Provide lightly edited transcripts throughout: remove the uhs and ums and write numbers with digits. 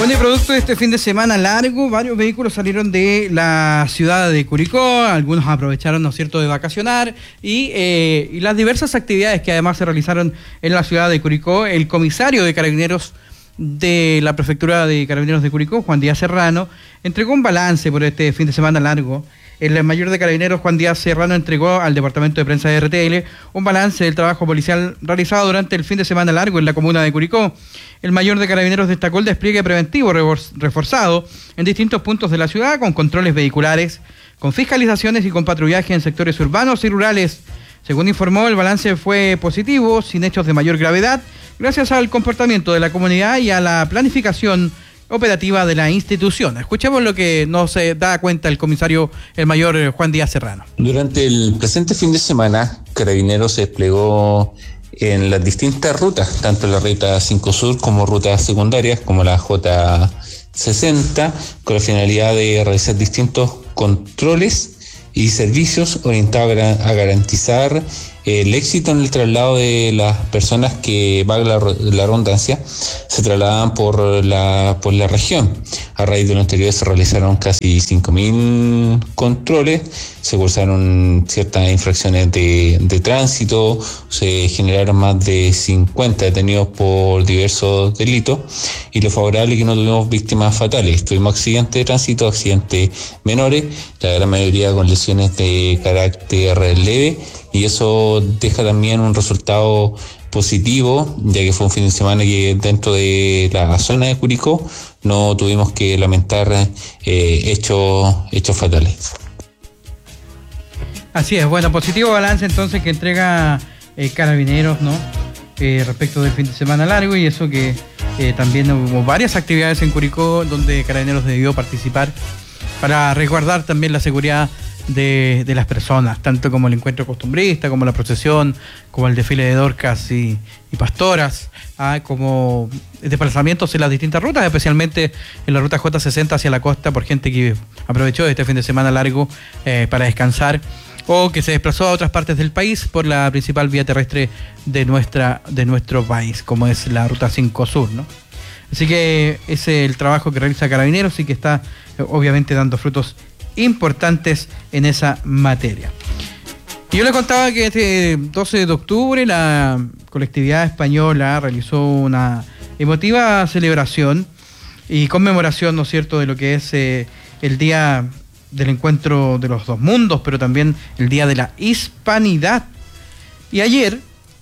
Bueno, y producto de este fin de semana largo, varios vehículos salieron de la ciudad de Curicó, algunos aprovecharon, ¿no es cierto?, de vacacionar y las diversas actividades que además se realizaron en la ciudad de Curicó. El comisario de Carabineros de la Prefectura de Carabineros de Curicó, Juan Díaz Serrano, entregó un balance por este fin de semana largo. El mayor de Carabineros, Juan Díaz Serrano, entregó al Departamento de Prensa de RTL un balance del trabajo policial realizado durante el fin de semana largo en la comuna de Curicó. El mayor de Carabineros destacó el despliegue preventivo reforzado en distintos puntos de la ciudad, con controles vehiculares, con fiscalizaciones y con patrullaje en sectores urbanos y rurales. Según informó, el balance fue positivo, sin hechos de mayor gravedad, gracias al comportamiento de la comunidad y a la planificación operativa de la institución. Escuchemos lo que nos da cuenta el comisario, el mayor Juan Díaz Serrano. Durante el presente fin de semana, Carabineros se desplegó en las distintas rutas, tanto la ruta 5 Sur como rutas secundarias, como la J60, con la finalidad de realizar distintos controles y servicios orientados a garantizar el éxito en el traslado de las personas que, valga la redundancia, se trasladan por la región. A raíz de lo anterior se realizaron casi 5.000 controles, se cursaron ciertas infracciones de tránsito, se generaron más de 50 detenidos por diversos delitos, y lo favorable es que no tuvimos víctimas fatales. Tuvimos accidentes de tránsito, accidentes menores, la gran mayoría con lesiones de carácter leve, y eso deja también un resultado positivo, ya que fue un fin de semana que dentro de la zona de Curicó no tuvimos que lamentar hechos fatales. Así es, bueno, positivo balance entonces que entrega Carabineros, ¿no? Respecto del fin de semana largo, y eso que también hubo varias actividades en Curicó donde Carabineros debió participar para resguardar también la seguridad de las personas, tanto como el encuentro costumbrista, como la procesión, como el desfile de Dorcas y pastoras, como desplazamientos en las distintas rutas, especialmente en la ruta J60 hacia la costa, por gente que aprovechó este fin de semana largo para descansar, o que se desplazó a otras partes del país por la principal vía terrestre de nuestro país, como es la ruta 5 Sur, ¿no? Así que ese es el trabajo que realiza Carabineros y que está obviamente dando frutos importantes en esa materia. Y yo le contaba que este 12 de octubre la colectividad española realizó una emotiva celebración y conmemoración, ¿no es cierto?, de lo que es el Día del Encuentro de los Dos Mundos, pero también el Día de la Hispanidad. Y ayer,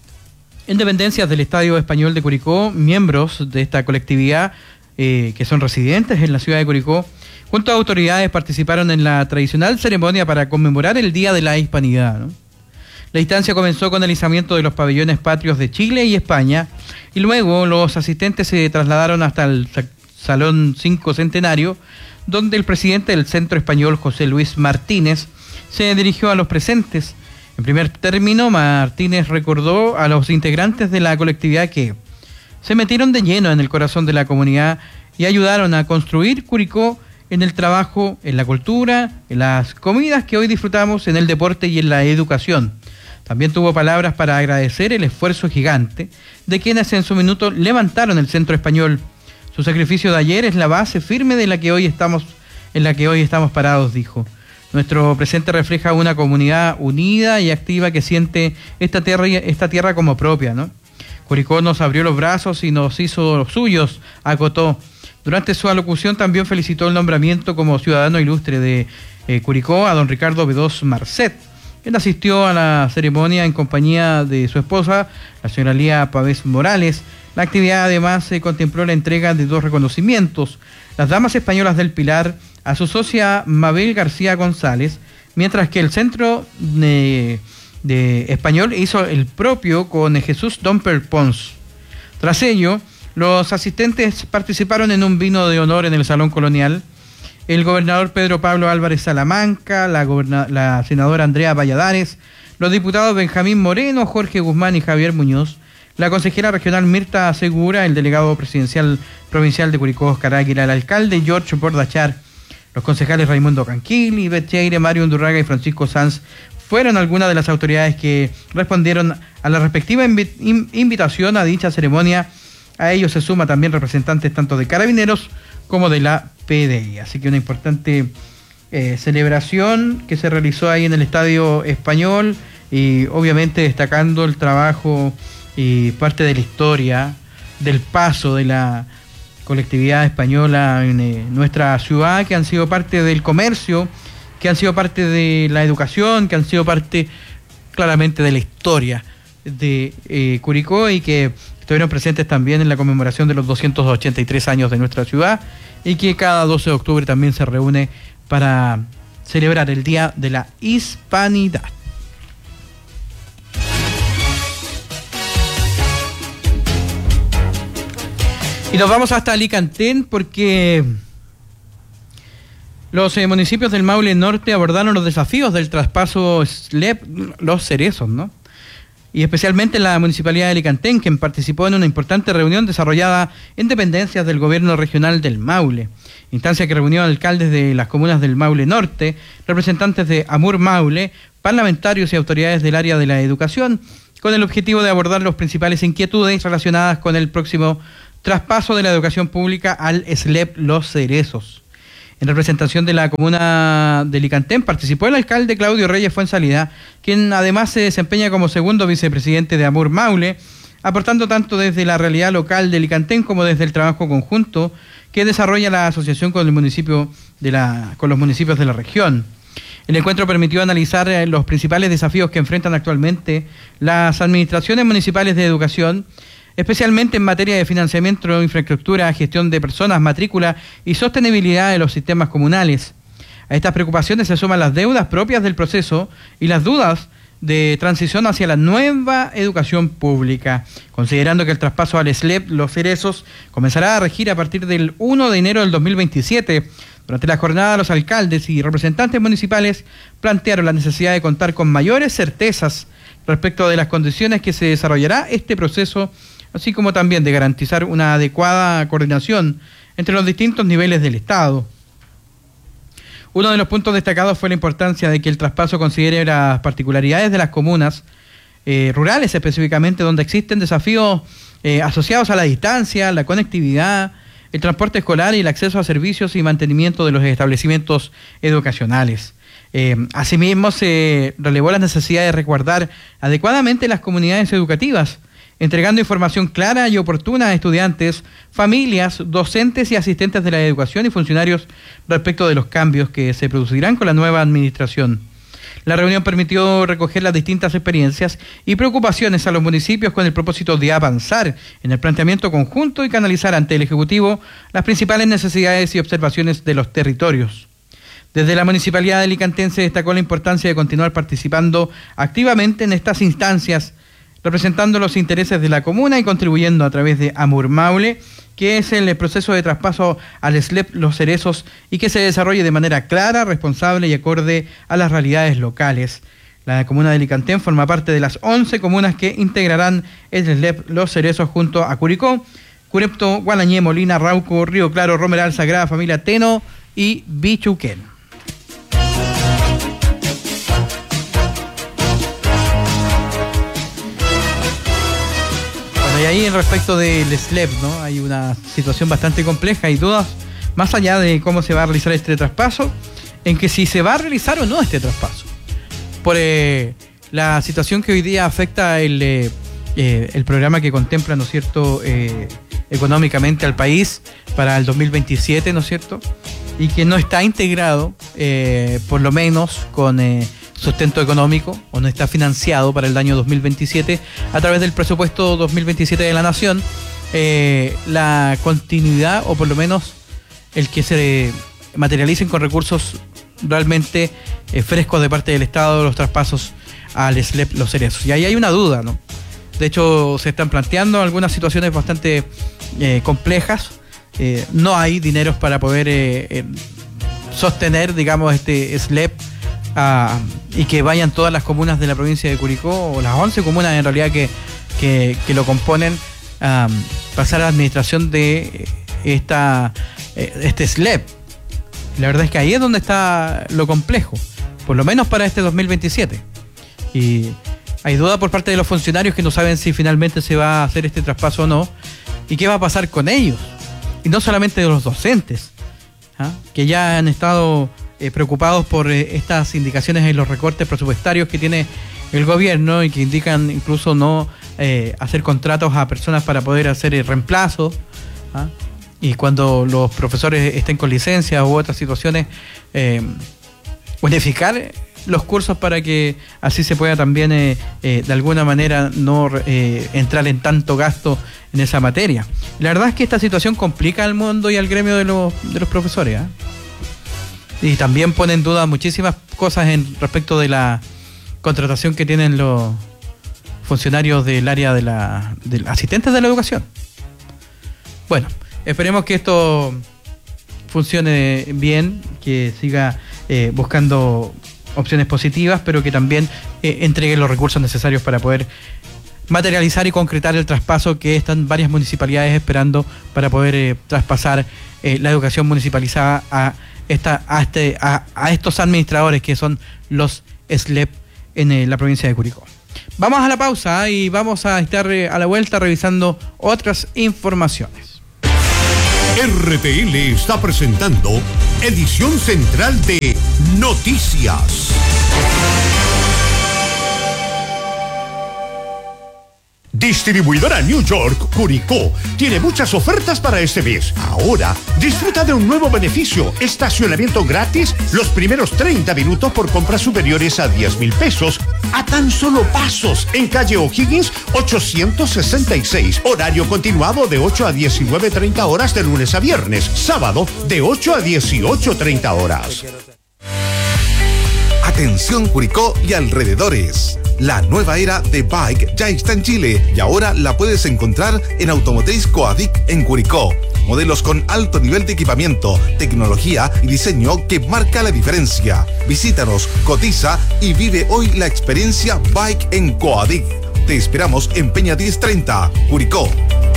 en dependencias del Estadio Español de Curicó, miembros de esta colectividad que son residentes en la ciudad de Curicó, junto a autoridades, participaron en la tradicional ceremonia para conmemorar el Día de la Hispanidad, ¿no? La instancia comenzó con el izamiento de los pabellones patrios de Chile y España, y luego los asistentes se trasladaron hasta el Salón 5 Centenario, donde el presidente del Centro Español, José Luis Martínez, se dirigió a los presentes. En primer término, Martínez recordó a los integrantes de la colectividad que se metieron de lleno en el corazón de la comunidad y ayudaron a construir Curicó en el trabajo, en la cultura, en las comidas que hoy disfrutamos, en el deporte y en la educación. También tuvo palabras para agradecer el esfuerzo gigante de quienes en su minuto levantaron el Centro Español. Su sacrificio de ayer es la base firme en la que hoy estamos parados, dijo. Nuestro presente refleja una comunidad unida y activa que siente esta tierra como propia, ¿no? Curicó nos abrió los brazos y nos hizo los suyos, acotó. Durante su alocución también felicitó el nombramiento como ciudadano ilustre de Curicó a don Ricardo Bedós Marcet. Él asistió a la ceremonia en compañía de su esposa, la señora Lía Pavés Morales. La actividad además contempló la entrega de 2 reconocimientos: las Damas Españolas del Pilar a su socia Mabel García González, mientras que el Centro de Español hizo el propio con Jesús Domper Pons. Tras ello, los asistentes participaron en un vino de honor en el Salón Colonial. El gobernador Pedro Pablo Álvarez Salamanca, la senadora Andrea Valladares, los diputados Benjamín Moreno, Jorge Guzmán y Javier Muñoz, la consejera regional Mirta Segura, el delegado presidencial provincial de Curicó, Oscar Águila, el alcalde George Bordachar, los concejales Raimundo Canquil, Ivette Cheire, Mario Undurraga y Francisco Sanz fueron algunas de las autoridades que respondieron a la respectiva invitación a dicha ceremonia. A ellos se suma también representantes tanto de Carabineros como de la PDI. Así que una importante celebración que se realizó ahí en el Estadio Español, y obviamente destacando el trabajo y parte de la historia del paso de la colectividad española en nuestra ciudad, que han sido parte del comercio, que han sido parte de la educación, que han sido parte claramente de la historia de Curicó, y que estuvieron presentes también en la conmemoración de los 283 años de nuestra ciudad, y que cada 12 de octubre también se reúne para celebrar el Día de la Hispanidad. Y nos vamos hasta Alicantén, porque los municipios del Maule Norte abordaron los desafíos del traspaso SLEP Los Cerezos, ¿no? Y especialmente la Municipalidad de Alicantén, quien participó en una importante reunión desarrollada en dependencias del Gobierno Regional del Maule, instancia que reunió a alcaldes de las comunas del Maule Norte, representantes de Amur Maule, parlamentarios y autoridades del área de la educación, con el objetivo de abordar las principales inquietudes relacionadas con el próximo traspaso de la educación pública al SLEP Los Cerezos. En representación de la comuna de Alicantén participó el alcalde Claudio Reyes Fuensalida, quien además se desempeña como segundo vicepresidente de Amur Maule, aportando tanto desde la realidad local de Alicantén como desde el trabajo conjunto que desarrolla la asociación con el municipio con los municipios de la región. El encuentro permitió analizar los principales desafíos que enfrentan actualmente las administraciones municipales de educación, especialmente en materia de financiamiento, infraestructura, gestión de personas, matrícula y sostenibilidad de los sistemas comunales. A estas preocupaciones se suman las deudas propias del proceso y las dudas de transición hacia la nueva educación pública, considerando que el traspaso al SLEP Los Cerezos comenzará a regir a partir del 1 de enero del 2027. Durante la jornada, los alcaldes y representantes municipales plantearon la necesidad de contar con mayores certezas respecto de las condiciones que se desarrollará este proceso, así como también de garantizar una adecuada coordinación entre los distintos niveles del Estado. Uno de los puntos destacados fue la importancia de que el traspaso considere las particularidades de las comunas rurales, específicamente donde existen desafíos asociados a la distancia, la conectividad, el transporte escolar y el acceso a servicios y mantenimiento de los establecimientos educacionales. Asimismo, se relevó la necesidad de resguardar adecuadamente las comunidades educativas, entregando información clara y oportuna a estudiantes, familias, docentes y asistentes de la educación y funcionarios respecto de los cambios que se producirán con la nueva administración. La reunión permitió recoger las distintas experiencias y preocupaciones a los municipios con el propósito de avanzar en el planteamiento conjunto y canalizar ante el Ejecutivo las principales necesidades y observaciones de los territorios. Desde la Municipalidad de Alicantén se destacó la importancia de continuar participando activamente en estas instancias, representando los intereses de la comuna y contribuyendo a través de Amur Maule, que es el proceso de traspaso al SLEP Los Cerezos y que se desarrolle de manera clara, responsable y acorde a las realidades locales. La comuna de Alicantén forma parte de las 11 comunas que integrarán el SLEP Los Cerezos junto a Curicó, Curepto, Gualañé, Molina, Rauco, Río Claro, Romeral, Sagrada Familia, Teno y Bichuquén. Y ahí respecto del SLEP, ¿no? Hay una situación bastante compleja y dudas, más allá de cómo se va a realizar este traspaso, en que si se va a realizar o no este traspaso. Por la situación que hoy día afecta el programa que contempla, ¿no es cierto?, económicamente al país para el 2027, ¿no es cierto?, y que no está integrado, por lo menos con sustento económico, o no está financiado para el año 2027 a través del presupuesto 2027 de la Nación, la continuidad, o por lo menos el que se materialicen con recursos realmente frescos de parte del Estado los traspasos al SLEP Los Cerezos. Y ahí hay una duda, ¿no? De hecho, se están planteando algunas situaciones bastante complejas. No hay dineros para poder sostener, digamos, este SLEP, y que vayan todas las comunas de la provincia de Curicó, o las 11 comunas en realidad que lo componen, pasar a la administración de este SLEP. La verdad es que ahí es donde está lo complejo, por lo menos para este 2027. Y hay duda por parte de los funcionarios que no saben si finalmente se va a hacer este traspaso o no, y qué va a pasar con ellos. y no solamente de los docentes, que ya han estado preocupados por estas indicaciones en los recortes presupuestarios que tiene el gobierno y que indican incluso no hacer contratos a personas para poder hacer el reemplazo, y cuando los profesores estén con licencia u otras situaciones, unificar los cursos para que así se pueda también de alguna manera no entrar en tanto gasto en esa materia. La verdad es que esta situación complica al mundo y al gremio de los profesores, y también pone en duda muchísimas cosas respecto de la contratación que tienen los funcionarios del área de asistentes de la educación. Bueno, esperemos que esto funcione bien, que siga buscando opciones positivas, pero que también entregue los recursos necesarios para poder materializar y concretar el traspaso que están varias municipalidades esperando para poder traspasar la educación municipalizada a estos administradores que son los SLEP en la provincia de Curicó. Vamos a la pausa y vamos a estar a la vuelta revisando otras informaciones. RTL está presentando edición central de Noticias. Distribuidora New York Curicó tiene muchas ofertas para este mes. Ahora, disfruta de un nuevo beneficio: estacionamiento gratis los primeros 30 minutos por compras superiores a 10,000 pesos, a tan solo pasos, en calle O'Higgins 866. Horario continuado de 8 a 19:30 horas de lunes a viernes. Sábado de 8 a 18:30 horas. Atención Curicó y alrededores. La nueva era de Bike ya está en Chile y ahora la puedes encontrar en Automotriz Coadic en Curicó. Modelos con alto nivel de equipamiento, tecnología y diseño que marca la diferencia. Visítanos, cotiza y vive hoy la experiencia Bike en Coadic. Te esperamos en Peña 1030, Curicó.